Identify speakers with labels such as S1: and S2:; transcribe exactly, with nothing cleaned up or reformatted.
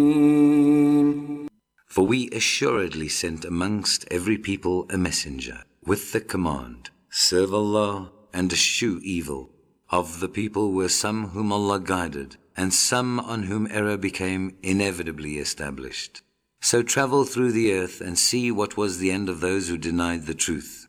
S1: For we assuredly sent amongst every people a messenger, with the command, serve Allah and eschew evil. Of the people were some whom Allah guided, and some on whom error became inevitably established. So travel through the earth and see what was the end of those who denied the truth.